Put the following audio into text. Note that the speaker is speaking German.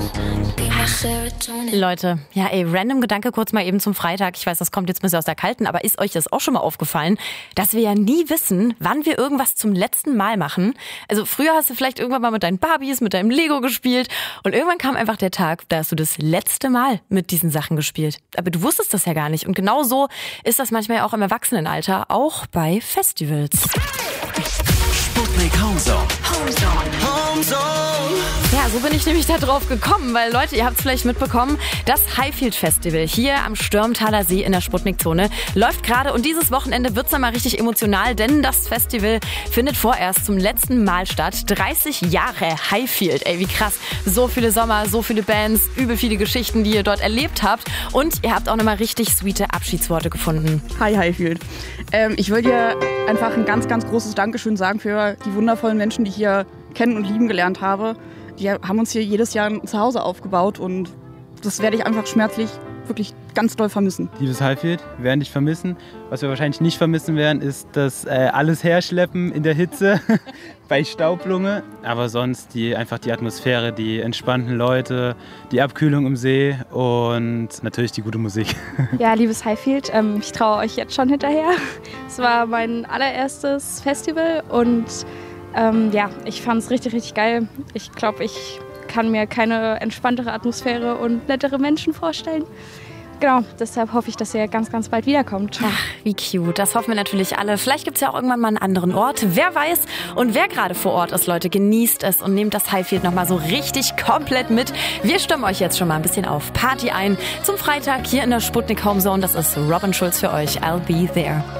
Leute, ja random Gedanke kurz mal eben zum Freitag. Ich weiß, das kommt jetzt ein bisschen aus der Kalten, aber ist euch das auch schon mal aufgefallen, dass wir ja nie wissen, wann wir irgendwas zum letzten Mal machen? Also früher hast du vielleicht irgendwann mal mit deinen Barbies, mit deinem Lego gespielt und irgendwann kam einfach der Tag, da hast du das letzte Mal mit diesen Sachen gespielt. Aber du wusstest das ja gar nicht und genau so ist das manchmal ja auch im Erwachsenenalter, auch bei Festivals. Sputnik Homezone. Ja, so bin ich nämlich da drauf gekommen, weil Leute, ihr habt es vielleicht mitbekommen, das Highfield Festival hier am Stürmtaler See in der Sputnik-Zone läuft gerade und dieses Wochenende wird's dann mal richtig emotional, denn das Festival findet vorerst zum letzten Mal statt. 30 Jahre Highfield, wie krass. So viele Sommer, so viele Bands, übel viele Geschichten, die ihr dort erlebt habt und ihr habt auch nochmal richtig sweete Abschiedsworte gefunden. Hi Highfield. Ich will dir einfach ein ganz, ganz großes Dankeschön sagen für die wundervollen Menschen, die ich hier kennen und lieben gelernt habe. Die haben uns hier jedes Jahr ein Zuhause aufgebaut und das werde ich einfach schmerzlich wirklich ganz doll vermissen. Liebes Highfield, wir werden dich vermissen. Was wir wahrscheinlich nicht vermissen werden, ist das alles herschleppen in der Hitze bei Staublunge. Aber sonst einfach die Atmosphäre, die entspannten Leute, die Abkühlung im See und natürlich die gute Musik. Ja, liebes Highfield, ich traue euch jetzt schon hinterher. Es war mein allererstes Festival und ich fand es richtig, richtig geil. Ich glaube, ich kann mir keine entspanntere Atmosphäre und nettere Menschen vorstellen. Genau, deshalb hoffe ich, dass ihr ganz, ganz bald wiederkommt. Ach, wie cute. Das hoffen wir natürlich alle. Vielleicht gibt es ja auch irgendwann mal einen anderen Ort. Wer weiß. Und wer gerade vor Ort ist, Leute, genießt es und nehmt das Highfield nochmal so richtig komplett mit. Wir stimmen euch jetzt schon mal ein bisschen auf Party ein. Zum Freitag hier in der Sputnik Homezone. Das ist Robin Schulz für euch. I'll be there.